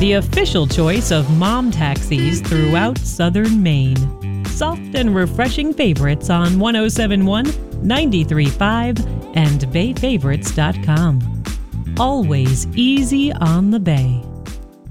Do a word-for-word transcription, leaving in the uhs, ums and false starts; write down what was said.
the official choice of mom taxis throughout southern Maine. Soft and refreshing favorites on one oh seven point one, ninety-three point five, and bay favorites dot com. Always easy on the bay.